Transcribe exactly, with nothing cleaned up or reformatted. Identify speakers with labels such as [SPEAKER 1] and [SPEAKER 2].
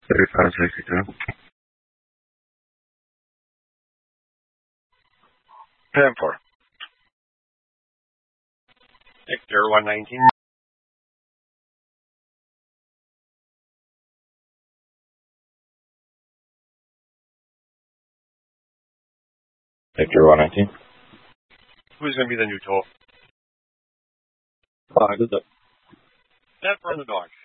[SPEAKER 1] thirty-five sixty-two. ten four. Victor one nineteen.
[SPEAKER 2] Victor one nineteen.
[SPEAKER 1] Who's going to be the new toll?
[SPEAKER 2] Uh, good luck.
[SPEAKER 1] ten for the dog.